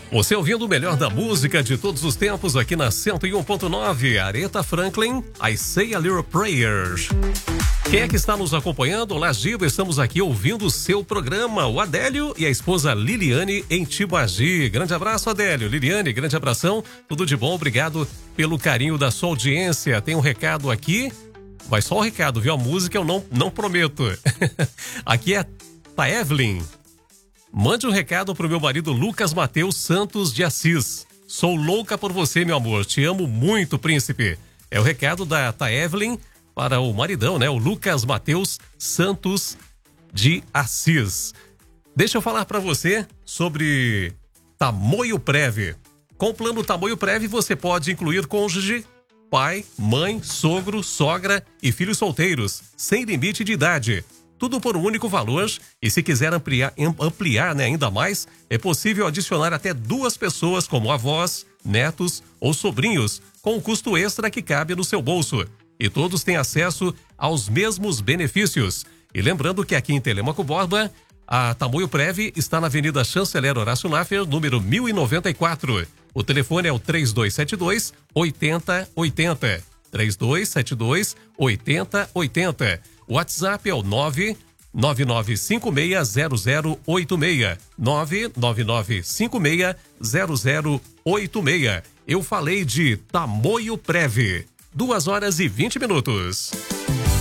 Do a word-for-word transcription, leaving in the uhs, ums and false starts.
Você ouvindo o melhor da música de todos os tempos aqui na cento e um ponto nove, Aretha Franklin, I Say a Little Prayers. Quem é que está nos acompanhando? Olá, Giba, estamos aqui ouvindo o seu programa, o Adélio e a esposa Liliane em Tibagi. Grande abraço, Adélio. Liliane, grande abração, tudo de bom, obrigado pelo carinho da sua audiência. Tem um recado aqui, mas só o recado, viu? A música eu não, não prometo. Aqui é a Evelyn. Mande um recado pro meu marido Lucas Mateus Santos de Assis. Sou louca por você, meu amor. Te amo muito, príncipe. É o recado da Tá Evelyn para o maridão, né? O Lucas Mateus Santos de Assis. Deixa eu falar para você sobre Tamoio Prev. Com o plano Tamoio Prev, você pode incluir cônjuge, pai, mãe, sogro, sogra e filhos solteiros, sem limite de idade. Tudo por um único valor, e se quiser ampliar, ampliar né, ainda mais, é possível adicionar até duas pessoas como avós, netos ou sobrinhos, com um custo extra que cabe no seu bolso. E todos têm acesso aos mesmos benefícios. E lembrando que aqui em Telêmaco Borba, a Tamoio Prev está na Avenida Chanceler Horácio Laffer, número mil e noventa e quatro. O telefone é o três dois sete dois, oito zero oito zero. três dois sete dois, oito zero oito zero. O WhatsApp é o nove nove nove cinco seis zero zero oito seis. nove nove nove cinco seis zero zero oito seis. Eu falei de Tamoio Prev. Duas horas e vinte minutos.